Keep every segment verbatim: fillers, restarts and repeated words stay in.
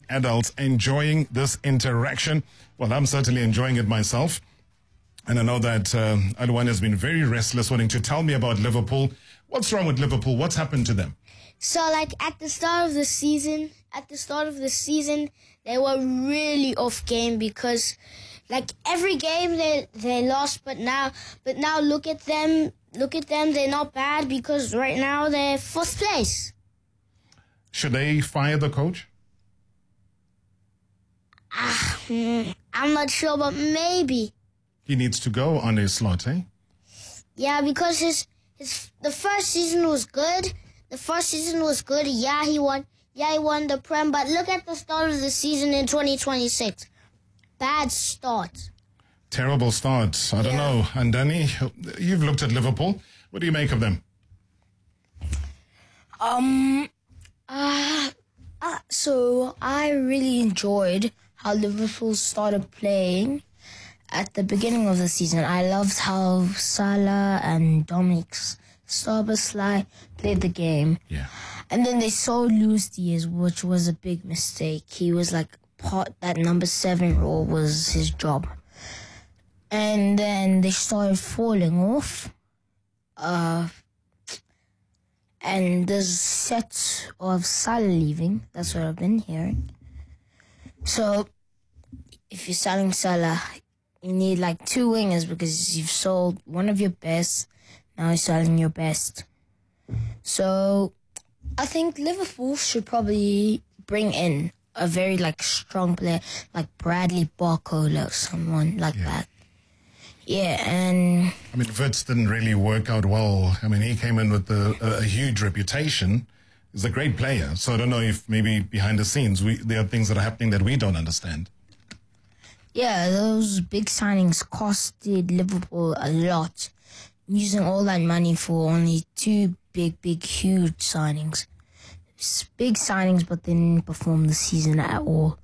adults enjoying this interaction. Well, I'm certainly enjoying it myself. And I know that uh, Alwan has been very restless, wanting to tell me about Liverpool. What's wrong with Liverpool? What's happened to them? So, like, at the start of the season, at the start of the season, they were really off game because, like, every game they they lost. But now, but now look at them, look at them. They're not bad because right now they're fourth place. Should they fire the coach? Ah, hmm, I'm not sure, but maybe. He needs to go on his slot, eh? Yeah, because his his the first season was good. The first season was good. Yeah, he won. Yeah, he won the Prem. But look at the start of the season in twenty twenty-six. Bad start. Terrible start. I don't Yeah. know. And Danny, you've looked at Liverpool. What do you make of them? Um, uh, uh, so I really enjoyed how Liverpool started playing at the beginning of the season. I loved how Salah and Dominic Szoboszlai played the game. Yeah. And then they sold Luis Diaz, which was a big mistake. He was like part, that number seven role was his job. And then they started falling off. Uh, and there's a set of Salah leaving. That's what I've been hearing. So if you're selling Salah, you need like two wingers because you've sold one of your best. Now you're selling your best. So I think Liverpool should probably bring in a very like strong player like Bradley Barcola or someone like Yeah. that. Yeah, and I mean, Wits didn't really work out well. I mean, he came in with a, a, a huge reputation. He's a great player. So I don't know if maybe behind the scenes we, there are things that are happening that we don't understand. yeah, those big signings costed Liverpool a lot. Using all that money for only two big, big, huge signings. S- Big signings, but they didn't perform the season at all.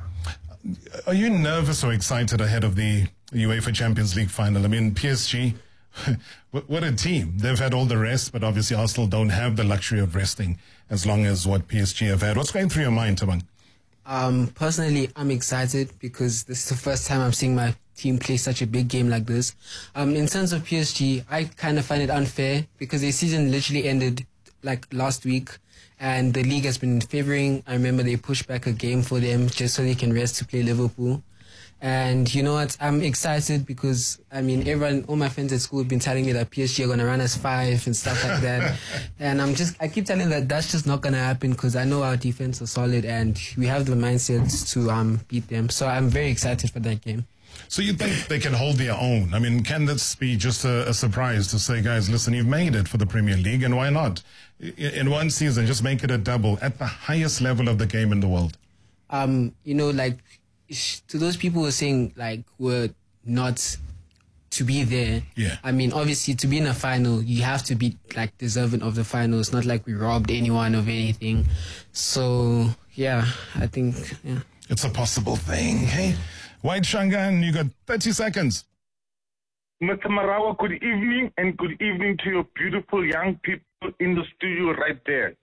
Are you nervous or excited ahead of the UEFA Champions League final? I mean, P S G, what what a team. They've had all the rest, but obviously Arsenal don't have the luxury of resting as long as what P S G have had. What's going through your mind, Tabang? Um, personally, I'm excited because this is the first time I'm seeing my team play such a big game like this. Um, in terms of P S G, I kind of find it unfair because their season literally ended like last week and the league has been favoring. I remember they pushed back a game for them just so they can rest to play Liverpool. And you know what? I'm excited because, I mean, everyone, all my friends at school have been telling me that P S G are going to run us five and stuff like that. And I'm just, I keep telling them that that's just not going to happen because I know our defense is solid and we have the mindset to um beat them. So I'm very excited for that game. So you think they can hold their own? I mean, can this be just a, a surprise to say, guys, listen, you've made it for the Premier League, and why not? In, in one season, just make it a double at the highest level of the game in the world. Um, you know, like, sh- to those people who are saying, like, we're not to be there. Yeah. I mean, obviously, to be in a final, you have to be, like, deserving of the final. It's not like we robbed anyone of anything. So, yeah, I think, yeah. It's a possible thing, hey? White Shangan, you got thirty seconds. Mister Marawa, good evening, and good evening to your beautiful young people in the studio right there.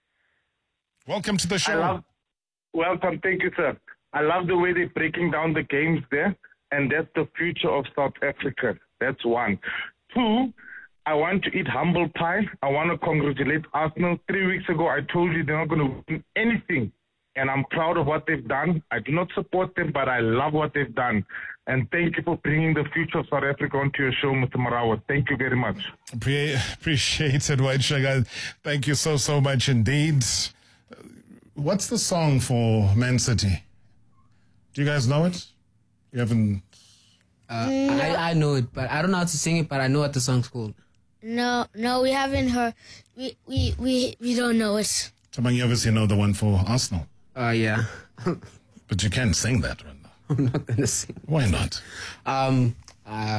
Welcome to the I show. love, welcome, thank you, sir. I love the way they're breaking down the games there, and that's the future of South Africa. That's one. Two, I want to eat humble pie. I want to congratulate Arsenal. Three weeks ago, I told you they're not going to win anything. And I'm proud of what they've done. I do not support them, but I love what they've done. And thank you for bringing the future of South Africa onto your show, Mister Marawa. Thank you very much. Pre- appreciate it, White Shangan. Thank you so, so much indeed. What's the song for Man City? Do you guys know it? You haven't... Uh, I, I know it, but I don't know how to sing it, but I know what the song's called. No, no, we haven't heard. We we we, we don't know it. Tabang, you obviously know the one for Arsenal. Uh, yeah. But you can't sing that right now. I'm not going to sing. Why not? Um, uh,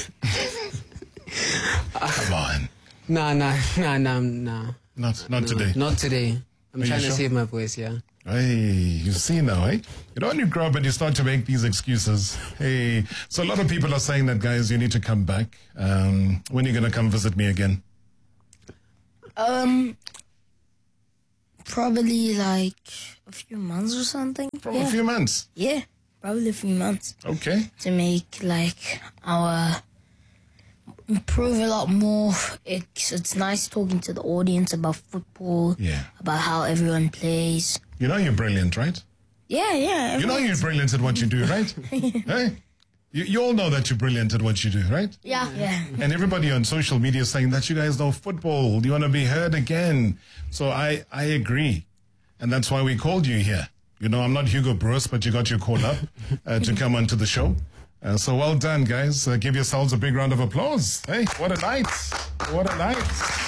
Come on. nah, nah, nah, nah, nah. Not, not No, today. Not today. I'm Are you trying sure? to save my voice, yeah. Hey, you see now, eh? You know, when you grow up and you start to make these excuses. Hey, so a lot of people are saying that, guys, you need to come back. Um, when are you going to come visit me again? Um, Probably like a few months or something. From yeah. a few months. Yeah, probably a few months Okay. to make like our improve a lot more. It's it's nice talking to the audience about football. Yeah. About how everyone plays. You know you're brilliant, right? Yeah, yeah. You know everyone- you're brilliant at what you do, right? Hey? You, you all know that you're brilliant at what you do, right? Yeah. Yeah. And everybody on social media is saying that you guys know football. You want to be heard again. So I, I agree. And that's why we called you here. You know, I'm not Hugo Bruce, but you got your call up uh, to come onto the show. Uh, so well done, guys. Uh, give yourselves a big round of applause. Hey, what a night. What a night.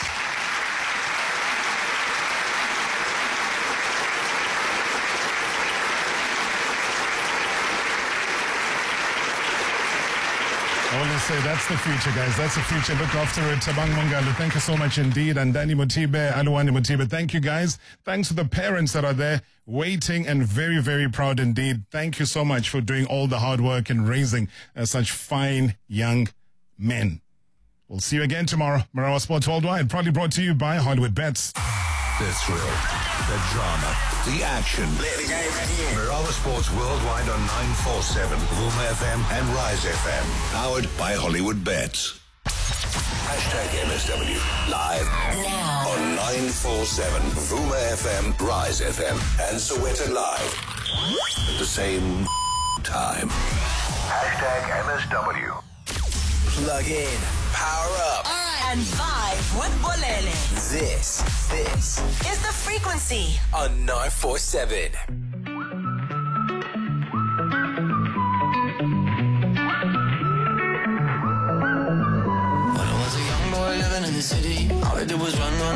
I want to say that's the future, guys. That's the future. Look after it. Tabang Mongalo, thank you so much indeed. And Danny Motibe, Aluwani Motibe, thank you, guys. Thanks to the parents that are there waiting and very, very proud indeed. Thank you so much for doing all the hard work and raising uh, such fine young men. We'll see you again tomorrow. Marawa Sports Worldwide, proudly brought to you by Hollywood Bets. The thrill, the drama, the action. Play the game again. Marawa Sports Worldwide on nine forty-seven, Vuma F M and Rise F M. Powered by Hollywood Bets. Hashtag M S W. Live now on nine forty-seven, Vuma F M, Rise F M, and Soweto Live. At the same time. Hashtag M S W. Plug in. Power up. and vibe with Bolele. This, this is The Frequency on nine forty-seven. When I was a young boy living in the city, all I did was run, run.